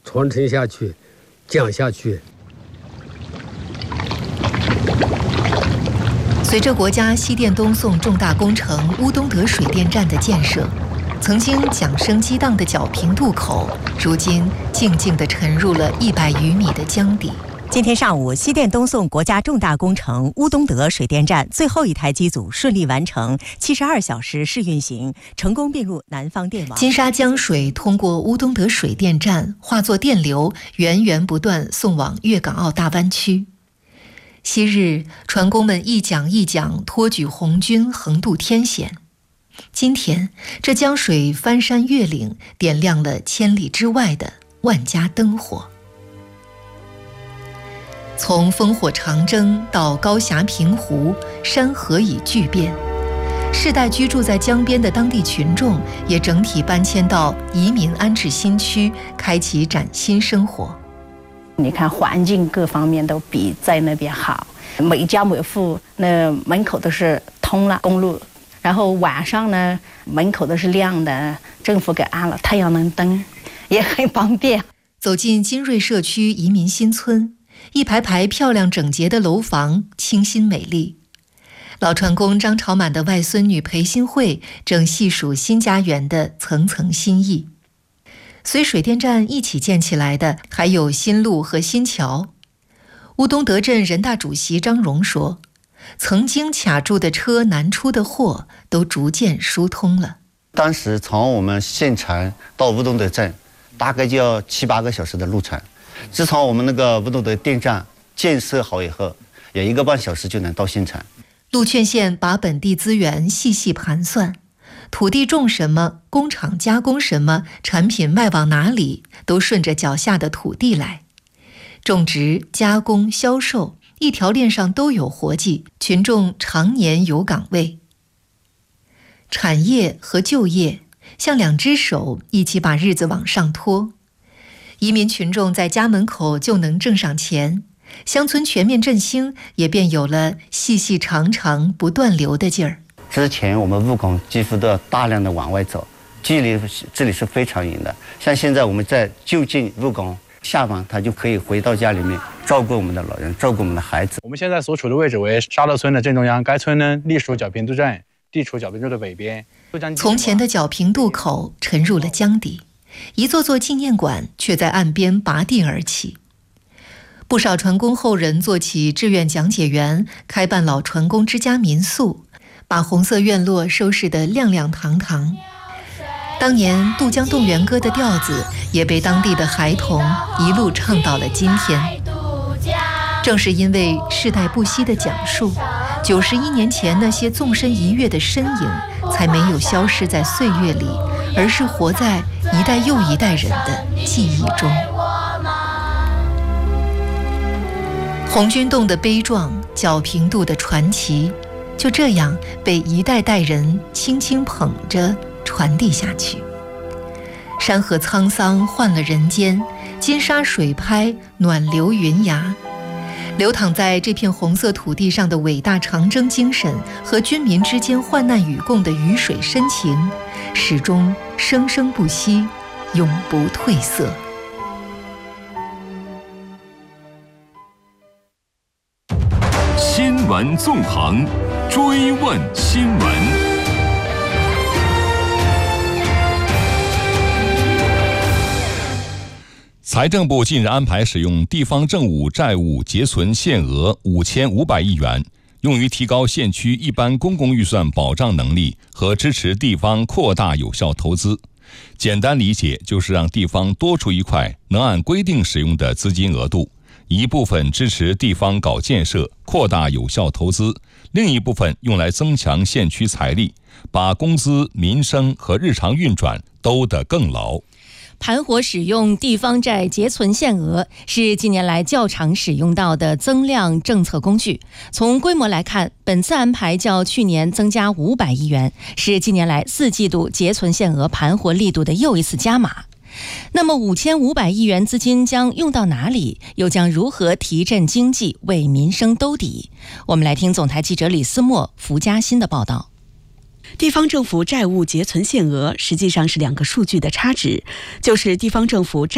传承下去，讲下去。 随着国家西电东送重大工程乌东德水电站的建设，曾经桨声激荡的皎平渡口，如今静静地沉入了100余米的江底。 今天上午，西电东送国家重大工程乌东德水电站最后一台机组顺利完成72小时试运行，成功并入南方电网。 金沙江水通过乌东德水电站化作电流，源源不断送往粤港澳大湾区。昔日船工们一桨一桨托举红军，横渡天险。今天，这江水翻山越岭，点亮了千里之外的万家灯火。从烽火长征到高峡平湖，山河已巨变，世代居住在江边的当地群众也整体搬迁到移民安置新区，开启崭新生活。 你看环境各方面都比在那边好，每家每户那门口都是通了公路，然后晚上呢门口都是亮的，政府给安了太阳能灯，也很方便。 走进金瑞社区移民新村，一排排漂亮整洁的楼房，清新美丽。老船工张朝满的外孙女裴新慧正细数新家园的层层心意。随水电站一起建起来的还有新路和新桥。乌东德镇人大主席张荣说，曾经卡住的车难出的货都逐渐疏通了。 当时从我们县城到乌东德镇大概就要7、8个小时的路程，自从我们那个乌东德电站建设好以后，也1个半小时就能到县城。 陆劝县把本地资源细细盘算，土地种什么，工厂加工什么，产品卖往哪里，都顺着脚下的土地来。种植、加工、销售，一条链上都有活计，群众常年有岗位。产业和就业像2只手，一起把日子往上拖。移民群众在家门口就能挣上钱，乡村全面振兴也便有了细细长长不断流的劲儿。 之前我们务工几乎都要大量的往外走，距离这里是非常远的。像现在我们在就近务工，下班他就可以回到家里面照顾我们的老人，照顾我们的孩子。 我们现在所处的位置为沙头村的正中央，该村呢隶属皎平渡镇，地处皎平渡的北边。 从前的皎平渡口沉入了江底，一座座纪念馆却在岸边拔地而起。不少船工后人做起志愿讲解员，开办老船工之家民宿，把红色院落收拾得亮亮堂堂。当年渡江动员歌的调子也被当地的孩童一路唱到了今天。正是因为世代不息的讲述，91年前那些纵身一跃的身影才没有消失在岁月里，而是活在一代又一代人的记忆中。红军洞的悲壮，皎平渡的传奇，就这样被一代代人轻轻捧着传递下去。山河沧桑换了人间，金沙水拍暖流云崖。流淌在这片红色土地上的伟大长征精神和军民之间患难与共的鱼水深情，始终生生不息，永不褪色。 新闻纵横，追问新闻。财政部近日安排使用地方政务债务结存限额5500亿元，用于提高县区一般公共预算保障能力和支持地方扩大有效投资。简单理解就是让地方多出一块能按规定使用的资金额度，一部分支持地方搞建设，扩大有效投资，另一部分用来增强县区财力，把工资、民生和日常运转兜得更牢。 盘活使用地方债结存限额是近年来较常使用到的增量政策工具。从规模来看，本次安排较去年增加500亿元，是近年来4季度结存限额盘活力度的又一次加码。那么5500亿元资金将用到哪里？又将如何提振经济，为民生兜底？我们来听总台记者李思墨、福嘉欣的报道。 地方政府债务结存限额实际上是2个数据的差值，就是地方政府